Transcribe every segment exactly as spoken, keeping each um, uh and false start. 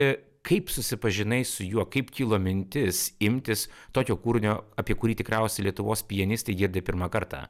Kaip susipažinai su juo, kaip kilo mintis imtis tokio kūrinio, apie kurį tikriausiai Lietuvos pianistai girdi pirmą kartą?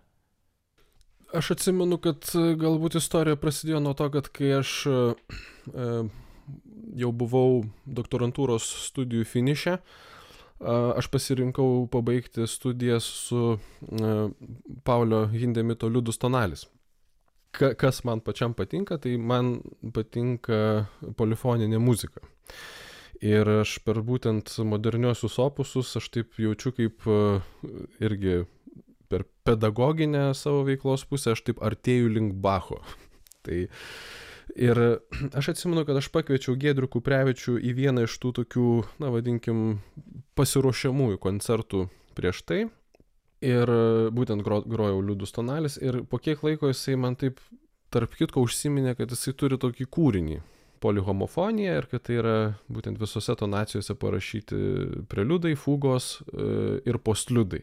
Aš atsimenu, kad galbūt istorija prasidėjo nuo to, kad kai aš e, jau buvau doktorantūros studijų finiše, aš pasirinkau pabaigti studijas su e, Paulio Hindemito Liudus Tonalis. Ka, kas man pačiam patinka, tai man patinka polifoninė muzika. Ir aš per būtent moderniosius opusus, aš taip jaučiu kaip irgi per pedagoginę savo veiklos pusę, aš taip artėju link Bacho. Tai ir aš atsimenu, kad aš pakviečiau Giedrių Kuprevičių į vieną iš tų tokių, na vadinkim, pasiruošiamųjų koncertų prieš tai. Ir būtent gro, grojau Liudus Tonalis ir po kiek laiko jisai man taip tarp kitko užsiminė, kad jisai turi tokį kūrinį, polihomofonija, ir kad tai yra būtent visose tonacijose parašyti preliudai, fugos ir postliudai.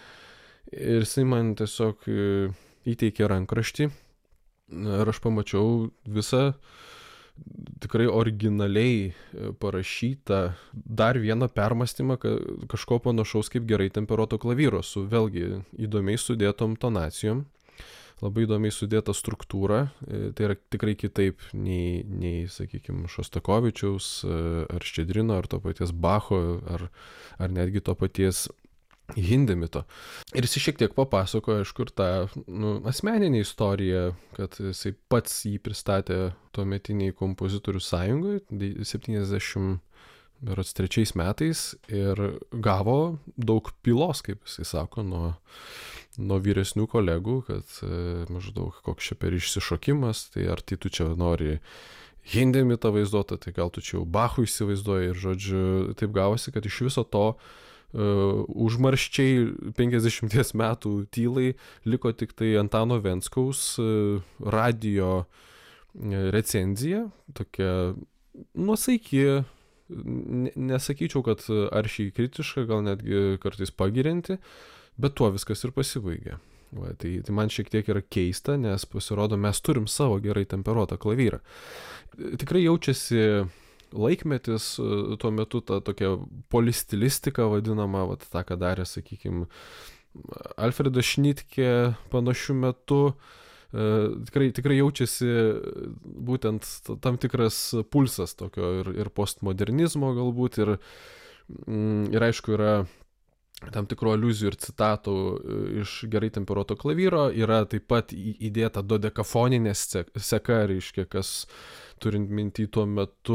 Ir jisai man tiesiog įteikė rankraštį ir aš pamačiau visą tikrai originaliai parašytą dar vieną permąstymą kažko panašaus kaip gerai temperuoto klavyro su vėlgi įdomiai sudėtom tonacijom. Labai įdomiai sudėta struktūra, tai yra tikrai kitaip nei, nei sakykime, Šostakovičiaus ar Ščedrino, ar to paties Bacho, ar, ar netgi to paties Hindemito. Ir jis šiek tiek papasakojo, aišku, ir tą nu, asmeninę istoriją, kad jisai pats jį pristatė tuometiniai kompozitorių sąjungai septyniasdešimt trečiais metais ir gavo daug pylos, kaip jisai sako, nuo, nuo vyresnių kolegų, kad e, maždaug koks čia per išsišokimas, tai ar tai tu čia nori Hindemitą vaizduotą, tai gal tu čia jau Bachų įsivaizduoji, ir žodžiu, taip gavosi, kad iš viso to Uh, užmarščiai penkiasdešimties metų tylai liko tik tai Antano Venckaus uh, radio recenzija, tokia nuosaiki, nesakyčiau, kad aršiai kritiška, gal netgi kartais pagirianti, bet tuo viskas ir pasibaigė. Va, tai, tai man šiek tiek yra keista, nes pasirodo mes turim savo gerai temperuotą klavyrą. Tikrai jaučiasi laikmetis, tuo metu ta tokia polistilistika vadinama, vat, tą, ką darė, sakykime, Alfredas Šnitkė panašiu metu, e, tikrai, tikrai jaučiasi būtent tam tikras pulsas tokio ir, ir postmodernizmo galbūt, ir, ir aišku yra tam tikrų aliuzijų ir citatų iš gerai temperuoto klavyro, yra taip pat įdėta dodekafoninė seka, reiškia, kas turint minty tuo metu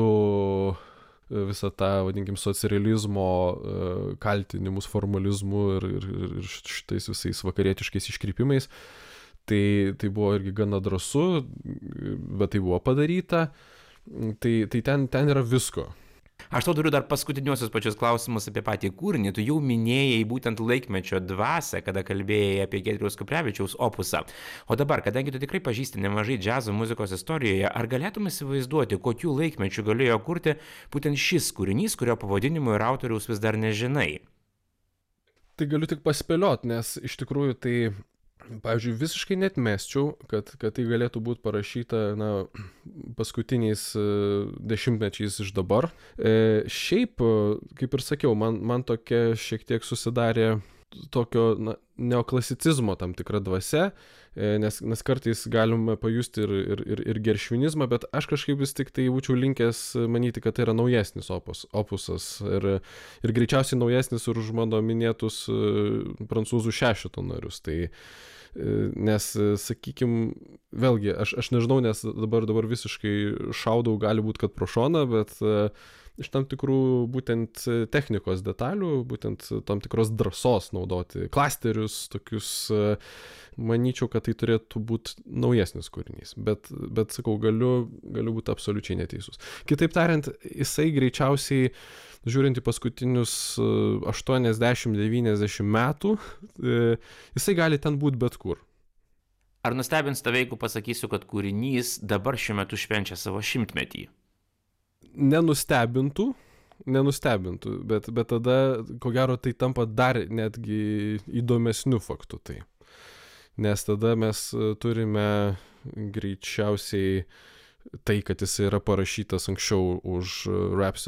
visą tą, vadinkim, socializmo kaltinimus formalizmu ir, ir, ir šitais visais vakarietiškais iškrypimais. Tai, tai buvo irgi gana drąsu, bet tai buvo padaryta. Tai, tai ten, ten yra visko. Aš tau turiu dar paskutiniuosius pačius klausimus apie patį kūrinį. Tu jau minėjai būtent laikmečio dvasią, kada kalbėjai apie Giedriaus Kuprevičiaus opusą. O dabar, kadangi tu tikrai pažįsti nemažai džiazo muzikos istorijoje, ar galėtum įsivaizduoti, kokiu laikmečiu galėjo kurti būtent šis kūrinys, kurio pavadinimo ir autoriaus vis dar nežinai? Tai galiu tik paspėliot, nes iš tikrųjų tai, pavyzdžiui, visiškai net mesčiau, kad, kad tai galėtų būti parašyta na, paskutiniais dešimtmečiais iš dabar. E, šiaip, kaip ir sakiau, man, man tokia šiek tiek susidarė tokio na, neoklasicizmo tam tikra dvasia, e, nes, nes kartais galime pajusti ir, ir, ir, ir geršvinizmą, bet aš kažkaip vis tik tai būčiau linkęs manyti, kad tai yra naujesnis opus, opusas ir, ir greičiausiai naujesnis ir už mano minėtus prancūzų šešeto narius. Tai nes, sakykime, vėlgi, aš, aš nežinau, nes dabar, dabar visiškai šaudau, gali būti, kad pro šoną, bet uh, iš tam tikrų būtent technikos detalių, būtent tam tikros drąsos naudoti klasterius, tokius, uh, manyčiau, kad tai turėtų būti naujesnis kūrinys, bet, bet sakau, galiu, galiu būti absoliučiai neteisus. Kitaip tariant, jisai greičiausiai, žiūrint į paskutinius aštuoniasdešimt devyniasdešimt metų, jisai gali ten būti bet kur. Ar nustebins tave, jeigu pasakysiu, kad kūrinys dabar šiuo metu švenčia savo šimtmetį? Nenustebintų, nenustebintų, bet, bet tada, ko gero, tai tampa dar netgi įdomesniu faktu tai. Nes tada mes turime greičiausiai tai, kad jis yra parašytas anksčiau už Rhapsody